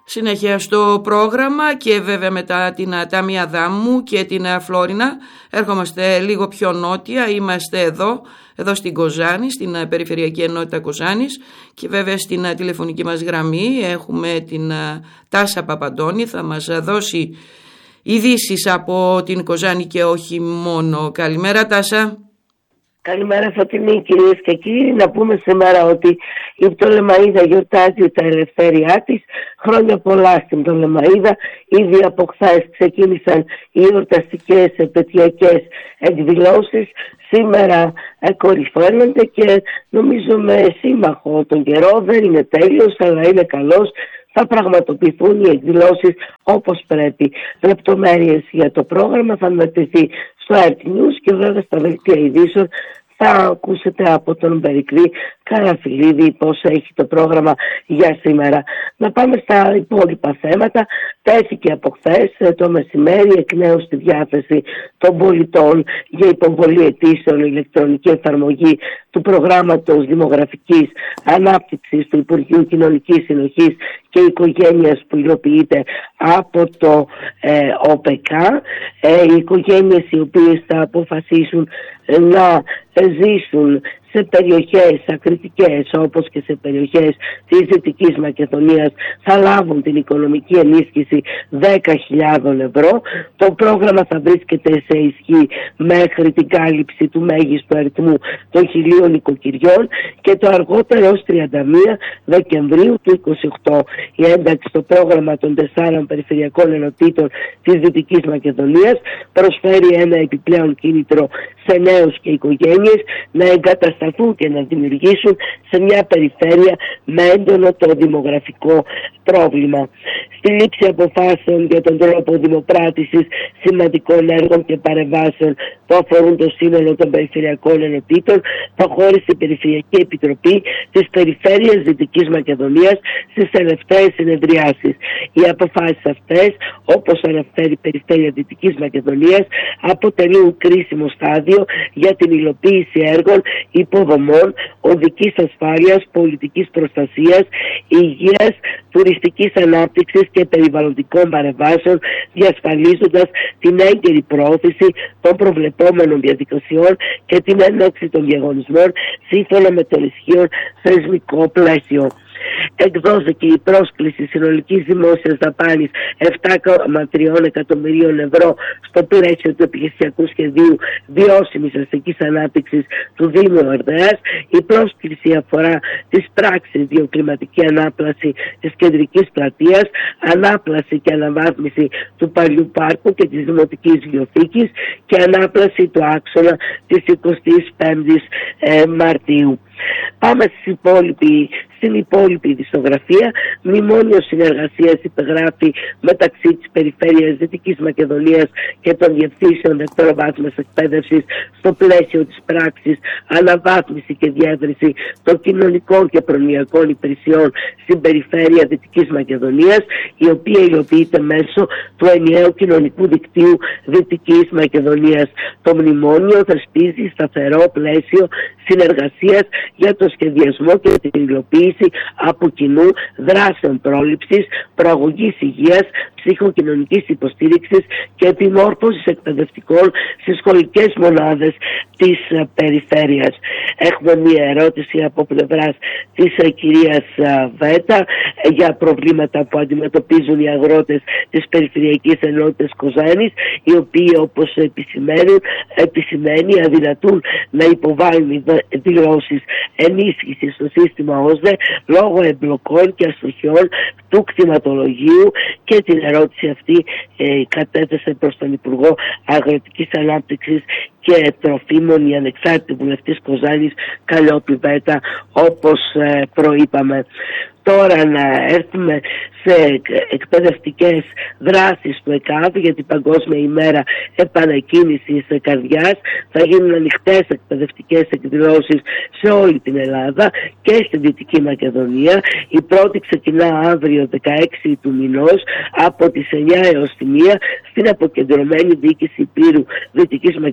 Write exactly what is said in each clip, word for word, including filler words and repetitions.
Συνέχεια στο πρόγραμμα και βέβαια μετά την Τάμια Δάμου και την Φλόρινα έρχομαστε λίγο πιο νότια, είμαστε εδώ, εδώ στην Κοζάνη, στην Περιφερειακή Ενότητα Κοζάνης και βέβαια στην τηλεφωνική μας γραμμή έχουμε την Τάσα Παπαντώνη, θα μας δώσει ειδήσεις από την Κοζάνη και όχι μόνο. Καλημέρα Τάσα. Καλημέρα Φωτεινή, κυρίες και κύριοι. Να πούμε σήμερα ότι η Πτολεμαΐδα γιορτάζει τα ελευθέριά της. Χρόνια πολλά στην Πτολεμαΐδα. Ήδη από χθες ξεκίνησαν οι εορταστικές επαιτειακές εκδηλώσεις. Σήμερα κορυφώνονται και νομίζω με σύμμαχο τον καιρό, δεν είναι τέλειος αλλά είναι καλός. Θα πραγματοποιηθούν οι εκδηλώσεις όπως πρέπει. Λεπτομέρειες για το πρόγραμμα θα μετρηθεί στο Earth News και βέβαια στα δελτία ειδήσεων θα ακούσετε από τον Περικλή Καραφιλίδη πώς έχει το πρόγραμμα για σήμερα. Να πάμε στα υπόλοιπα θέματα. Τέθηκε από χθες το μεσημέρι εκ νέου στη διάθεση των πολιτών για υποβολή αιτήσεων ηλεκτρονική εφαρμογή του προγράμματος δημογραφικής ανάπτυξης του Υπουργείου Κοινωνικής Συνοχής και Οικογένειας που υλοποιείται από το ε, ΟΠΕΚΑ. Ε, οι οικογένειες οι οποίες θα αποφασίσουν να ζήσουν σε περιοχές ακριτικές όπως και σε περιοχές της Δυτικής Μακεδονίας θα λάβουν την οικονομική ενίσχυση δέκα χιλιάδες ευρώ. Το πρόγραμμα θα βρίσκεται σε ισχύ μέχρι την κάλυψη του μέγιστου αριθμού των χιλίων οικοκυριών και το αργότερο ως τριάντα μία Δεκεμβρίου του είκοσι οκτώ. Η ένταξη στο πρόγραμμα των τεσσάρων περιφερειακών ενωτήτων της Δυτικής Μακεδονίας προσφέρει ένα επιπλέον κίνητρο σε νέους και οικογένειες να εγκατασταθούν και να δημιουργήσουν σε μια περιφέρεια με έντονο το δημογραφικό πρόβλημα. Στη λήψη αποφάσεων για τον τρόπο δημοπράτησης σημαντικών έργων και παρεμβάσεων που αφορούν το σύνολο των περιφερειακών ενωτήτων προχώρησε η Περιφερειακή Επιτροπή της Περιφέρειας Δυτικής Μακεδονίας στις τελευταίες συνεδριάσεις. Οι αποφάσεις αυτές, όπως αναφέρει η Περιφέρεια Δυτικής Μακεδονίας, αποτελούν κρίσιμο στάδιο για την υλοποίηση έργων υποδομών, οδικής ασφάλειας, πολιτικής προστασίας, υγείας, τουριστικής ανάπτυξης και περιβαλλοντικών παρεμβάσεων, διασφαλίζοντας την έγκαιρη πρόθεση των προβλεπόμενων διαδικασιών και την έναρξη των διαγωνισμών σύμφωνα με το ισχύον θεσμικό πλαίσιο. Εκδόθηκε η πρόσκληση συνολικής δημόσιας δαπάνης επτά κόμμα τρία εκατομμυρίων ευρώ στο πλαίσιο του επιχειρησιακού σχεδίου βιώσιμης αστικής ανάπτυξης του Δήμου Ορδέας. Η πρόσκληση αφορά τις πράξεις βιοκλιματική ανάπλαση της κεντρικής πλατείας, ανάπλαση και αναβάθμιση του παλιού πάρκου και της δημοτικής βιοθήκης και ανάπλαση του άξονα της εικοστής πέμπτης Μαρτίου. Πάμε στην υπόλοιπη, στην υπόλοιπη δισογραφία. Μνημόνιο συνεργασίας υπεγράφει μεταξύ της Περιφέρειας Δυτικής Μακεδονίας και των Διευθύνσεων Δευτεροβάθμιας Εκπαίδευσης στο πλαίσιο της πράξης αναβάθμιση και διεύρυνση των κοινωνικών και προνοιακών υπηρεσιών στην Περιφέρεια Δυτικής Μακεδονίας, η οποία υλοποιείται μέσω του ενιαίου κοινωνικού δικτύου Δυτικής Μακεδονίας. Το μνημόνιο θεσπίζει σταθερό πλαίσιο συνεργασίας για το σχεδιασμό και την υλοποίηση από κοινού δράσεων πρόληψης, προαγωγής υγείας, ψυχοκοινωνικής υποστήριξης και επιμόρφωσης εκπαιδευτικών στις σχολικές μονάδες της περιφέρειας. Έχουμε μία ερώτηση από πλευράς της κυρίας Βέτα για προβλήματα που αντιμετωπίζουν οι αγρότες της Περιφερειακής Ενότητας Κοζάνης, οι οποίοι όπως επισημαίνουν, επισημαίνει αδυνατούν να υποβάλουν δηλώσεις ενίσχυσης στο σύστημα ΟΣΔΕ λόγω εμπλοκών και αστοχιών του κτηματολογίου, και την ερώτηση αυτή ε, κατέθεσε προς τον Υπουργό Αγροτικής Ανάπτυξης και Τροφίμων η ανεξάρτητη βουλευτής Κοζάνης Καλλιόπη Βέτα, όπως ε, προείπαμε. Τώρα να έρθουμε σε εκπαιδευτικές δράσεις του ΕΚΑΒ για την Παγκόσμια ημέρα επανεκκίνησης καρδιάς. Θα γίνουν ανοιχτές εκπαιδευτικές εκδηλώσεις σε όλη την Ελλάδα και στη Δυτική Μακεδονία. Η πρώτη ξεκινά αύριο δεκαέξι του μηνός από τις εννιά έως τη μία στην αποκεντρωμένη διοίκηση Υπήρου Δυτικής Μακεδονίας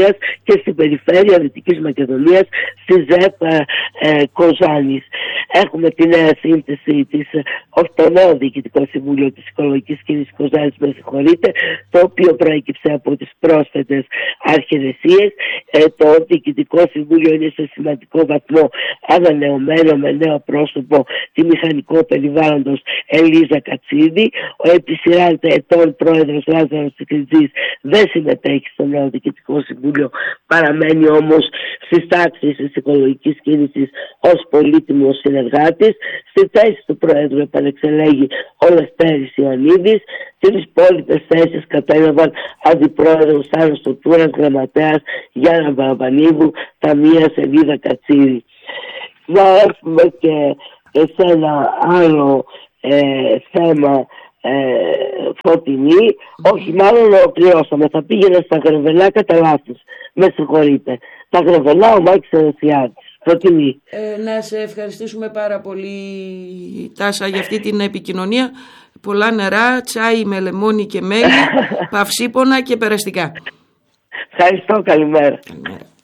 Μακεδονίας και στην περιφέρεια Δυτικής Μακεδονίας, στη ΖΕΠ ε, ε, Κοζάνης. Έχουμε τη νέα σύνθεση της, όχι το νέο Διοικητικό Συμβούλιο της Οικολογικής Κίνησης Κοζάνης, με συγχωρείτε, το οποίο προέκυψε από τις πρόσφατες αρχαιρεσίες. Ε, το Διοικητικό Συμβούλιο είναι σε σημαντικό βαθμό ανανεωμένο, με νέο πρόσωπο τη μηχανικό περιβάλλοντος Ελίζα Κατσίδη. Ο επί σειρά ετών πρόεδρος Λάζαρος Τσικριτζής δεν συμμετέχει στο νέο Διοικητικό Συμβούλιο, παραμένει όμως στις τάξεις της οικολογικής κίνησης ως πολύτιμος συνεργάτης. Στη θέση του πρόεδρου επανεξελέγει ο Λευτέρης Ιωαννίδης. Τις υπόλοιπες θέσεις κατέλαβαν αντιπρόεδρος Σάρος Τουρτούρας, γραμματέας Γιάννα Βαραβανίδου, Ταμία Σελίδα Κατσίδη. Να έρθουμε και σε ένα άλλο ε, θέμα, ε, Φωτεινή. Όχι, μάλλον ολοκληρώσαμε. Θα πήγαινε στα Γρεβενά κατά λάθος. Με συγχωρείτε. Τα Γρεβενά, ο Μάκης Ερεσιάδης. Φωτεινή. Ε, να σε ευχαριστήσουμε πάρα πολύ, Τάσα, για αυτή την επικοινωνία. Πολλά νερά, τσάι με λεμόνι και μέλι, παυσίπονα και περαστικά. Ευχαριστώ, καλημέρα. Καλημέρα.